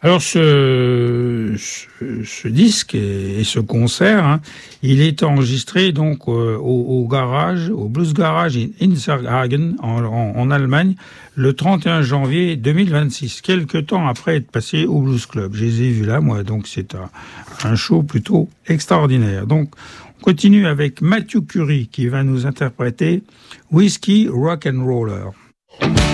Alors ce disque et ce concert, hein, il est enregistré donc au garage, au Blues Garage in Inzerhagen en Allemagne, le 31 janvier 2026, quelques temps après être passé au Blues Club. Je les ai vus là, moi, donc c'est un show plutôt extraordinaire. Donc on continue avec Matthew Curie qui va nous interpréter Whiskey Rock and Roller.